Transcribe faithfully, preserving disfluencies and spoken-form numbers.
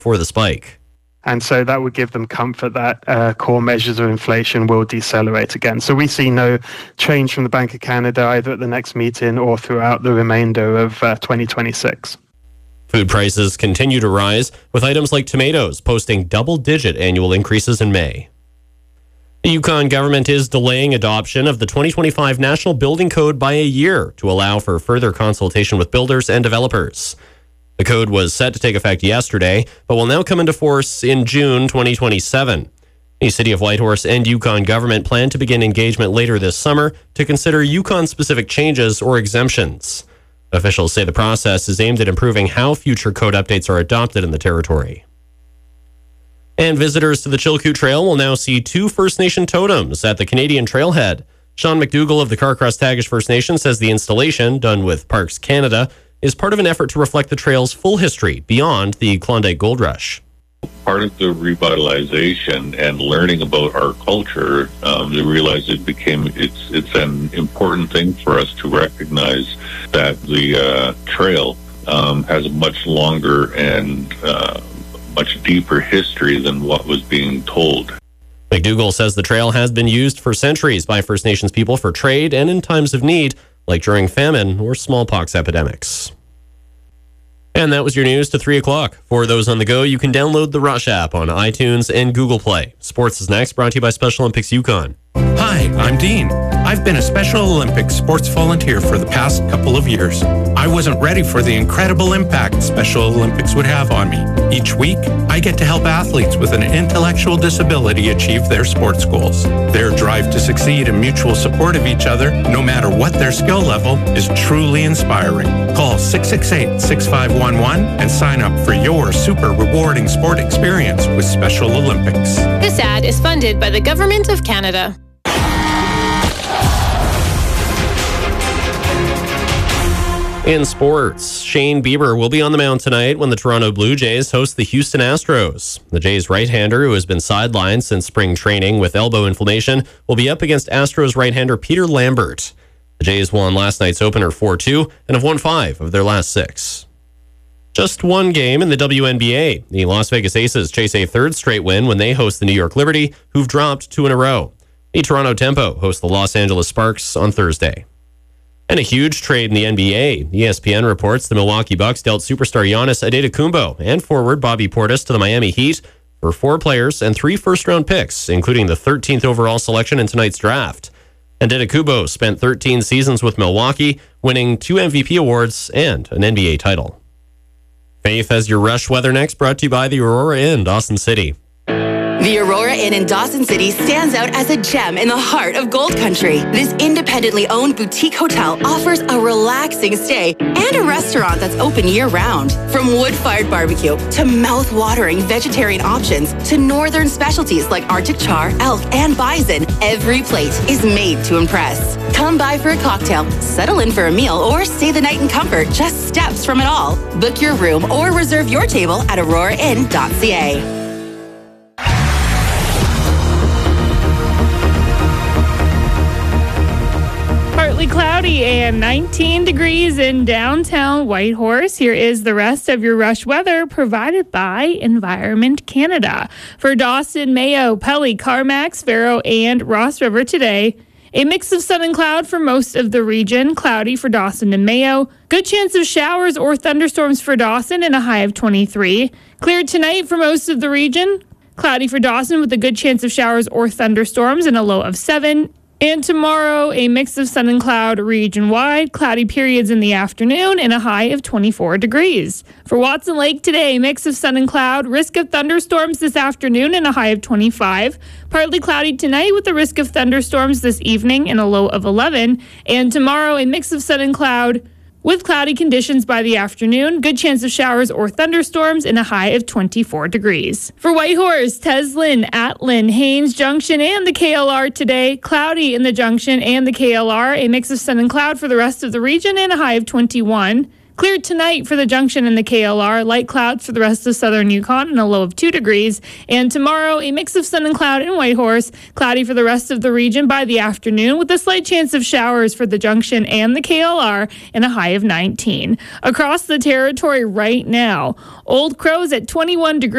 for the spike. And so that would give them comfort that uh, core measures of inflation will decelerate again. So we see no change from the Bank of Canada either at the next meeting or throughout the remainder of uh, twenty twenty-six. Food prices continue to rise, with items like tomatoes posting double-digit annual increases in May. The Yukon government is delaying adoption of the twenty twenty-five National Building Code by a year to allow for further consultation with builders and developers. The code was set to take effect yesterday, but will now come into force in June twenty twenty-seven. The City of Whitehorse and Yukon government plan to begin engagement later this summer to consider Yukon-specific changes or exemptions. Officials say the process is aimed at improving how future code updates are adopted in the territory. And visitors to the Chilkoot Trail will now see two First Nation totems at the Canadian Trailhead. Sean McDougall of the Carcross-Tagish First Nation says the installation, done with Parks Canada, is part of an effort to reflect the trail's full history beyond the Klondike Gold Rush. Part of the revitalization and learning about our culture, um, they realized it became it's it's an important thing for us to recognize that the uh, trail um, has a much longer and uh, much deeper history than what was being told. McDougall says the trail has been used for centuries by First Nations people for trade and in times of need, like during famine or smallpox epidemics. And that was your news to three o'clock. For those on the go, you can download the Rush app on iTunes and Google Play. Sports is next, brought to you by Special Olympics Yukon. Hi, I'm Dean. I've been a Special Olympics sports volunteer for the past couple of years. I wasn't ready for the incredible impact Special Olympics would have on me. Each week, I get to help athletes with an intellectual disability achieve their sports goals. Their drive to succeed and mutual support of each other, no matter what their skill level, is truly inspiring. Call six six eight, six five one one and sign up for your super rewarding sport experience with Special Olympics. This ad is funded by the Government of Canada. In sports, Shane Bieber will be on the mound tonight when the Toronto Blue Jays host the Houston Astros. The Jays right-hander, who has been sidelined since spring training with elbow inflammation, will be up against Astros right-hander Peter Lambert. The Jays won last night's opener four two and have won five of their last six. Just one game in the W N B A. The Las Vegas Aces chase a third straight win when they host the New York Liberty, who've dropped two in a row. The Toronto Tempo host the Los Angeles Sparks on Thursday. And a huge trade in the N B A. E S P N reports the Milwaukee Bucks dealt superstar Giannis Antetokounmpo and forward Bobby Portis to the Miami Heat for four players and three first-round picks, including the thirteenth overall selection in tonight's draft. Antetokounmpo spent thirteen seasons with Milwaukee, winning two M V P awards and an N B A title. Faith has your Rush weather next, brought to you by the Aurora Inn, Dawson City. The Aurora Inn in Dawson City stands out as a gem in the heart of Gold Country. This independently owned boutique hotel offers a relaxing stay and a restaurant that's open year-round. From wood-fired barbecue to mouth-watering vegetarian options to northern specialties like Arctic char, elk, and bison, every plate is made to impress. Come by for a cocktail, settle in for a meal, or stay the night in comfort just steps from it all. Book your room or reserve your table at aurora inn dot c a. Partly cloudy and nineteen degrees in downtown Whitehorse. Here is the rest of your Rush weather provided by Environment Canada. For Dawson, Mayo, Pelly, Carmack, Faro, and Ross River today, a mix of sun and cloud for most of the region. Cloudy for Dawson and Mayo. Good chance of showers or thunderstorms for Dawson and a high of twenty-three. Cleared tonight for most of the region. Cloudy for Dawson with a good chance of showers or thunderstorms and a low of seven. And tomorrow, a mix of sun and cloud region-wide, cloudy periods in the afternoon, and a high of twenty-four degrees. For Watson Lake today, a mix of sun and cloud, risk of thunderstorms this afternoon, and a high of twenty-five. Partly cloudy tonight with the risk of thunderstorms this evening, and a low of eleven. And tomorrow, a mix of sun and cloud, with cloudy conditions by the afternoon, good chance of showers or thunderstorms, and a high of twenty-four degrees. For Whitehorse, Teslin, Atlin, Haynes Junction, and the K L R today, cloudy in the Junction and the K L R, a mix of sun and cloud for the rest of the region, and a high of twenty-one. Clear tonight for the Junction and the K L R. Light clouds for the rest of southern Yukon and a low of two degrees. And tomorrow, a mix of sun and cloud in Whitehorse. Cloudy for the rest of the region by the afternoon with a slight chance of showers for the Junction and the K L R and a high of nineteen. Across the territory right now, Old Crow's at twenty-one degrees.